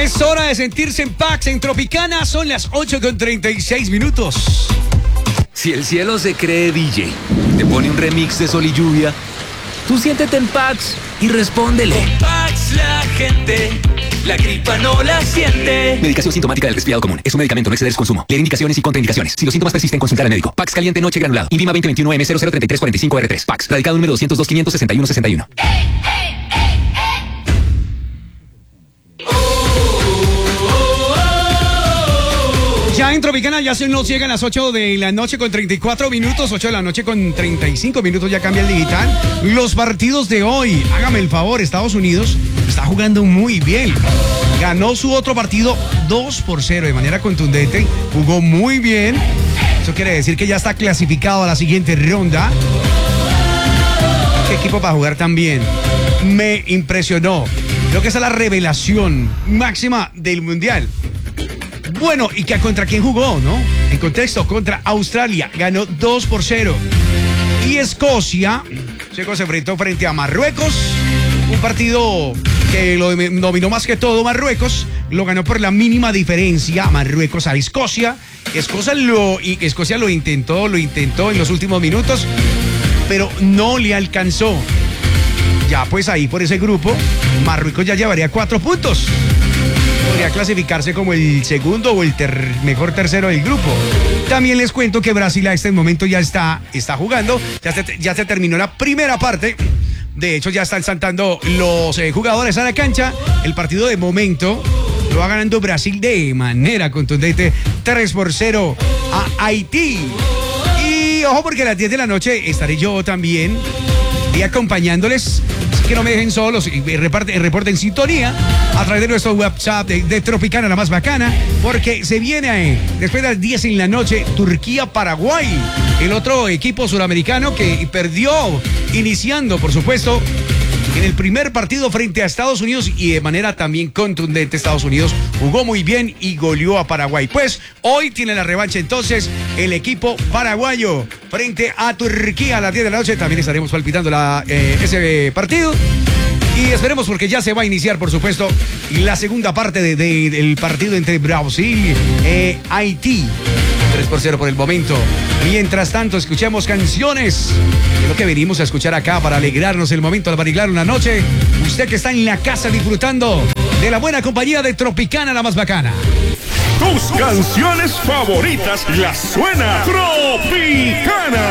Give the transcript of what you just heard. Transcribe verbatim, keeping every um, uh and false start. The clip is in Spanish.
Es hora de sentirse en Pax en Tropicana. Son las ocho con treinta y seis minutos. Si el cielo se cree D J, te pone un remix de Sol y Lluvia, tú siéntete en Pax y respóndele. Con Pax la gente, la gripa no la siente. Medicación sintomática del resfriado común. Es un medicamento, no exceder su consumo. Leer indicaciones y contraindicaciones. Si los síntomas persisten, consultar al médico. Pax caliente noche granulado. INVIMA veinte veintiuno M cero cero treinta y tres cuarenta y cinco R tres. Pax. Radicado número doscientos dos quinientos sesenta y uno sesenta y uno. Ya en Tropicana ya se nos llegan las ocho de la noche con treinta y cuatro minutos, ocho de la noche con treinta y cinco minutos, ya cambia el digital. Los partidos de hoy, hágame el favor, Estados Unidos está jugando muy bien. Ganó su otro partido dos por cero de manera contundente, jugó muy bien. Eso quiere decir que ya está clasificado a la siguiente ronda. ¿Qué equipo para jugar tan bien? Me impresionó. Creo que esa es la revelación máxima del Mundial. Bueno, ¿y que contra quién jugó, no? En contexto, contra Australia. Ganó dos por cero. Y Escocia, Checo se enfrentó frente a Marruecos. Un partido que lo dominó más que todo Marruecos. Lo ganó por la mínima diferencia. Marruecos a Escocia. Escocia lo, y Escocia lo intentó, lo intentó en los últimos minutos, pero no le alcanzó. Ya pues ahí por ese grupo, Marruecos ya llevaría cuatro puntos. Podría clasificarse como el segundo o el ter- mejor tercero del grupo. También les cuento que Brasil a este momento ya está, está jugando. Ya se, ya se terminó la primera parte. De hecho, ya están saltando los eh, jugadores a la cancha. El partido de momento lo va ganando Brasil de manera contundente. tres por cero a Haití. Y ojo porque a las diez de la noche estaré yo también y acompañándoles. Que no me dejen solos y reporten, reporten sintonía a través de nuestro WhatsApp de, de Tropicana, la más bacana, porque se viene eh, después de las diez en la noche Turquía-Paraguay, el otro equipo suramericano que perdió iniciando, por supuesto, en el primer partido frente a Estados Unidos y de manera también contundente. Estados Unidos jugó muy bien y goleó a Paraguay. Pues hoy tiene la revancha entonces el equipo paraguayo frente a Turquía a las diez de la noche. También estaremos palpitando la, eh, ese partido. Y esperemos porque ya se va a iniciar, por supuesto, la segunda parte de, de, del partido entre Brasil e Haití. tres por cero por el momento. Mientras tanto, escuchamos canciones de lo que venimos a escuchar acá para alegrarnos el momento, para arreglar una noche. Usted que está en la casa disfrutando de la buena compañía de Tropicana, la más bacana. Tus canciones favoritas las suena Tropicana.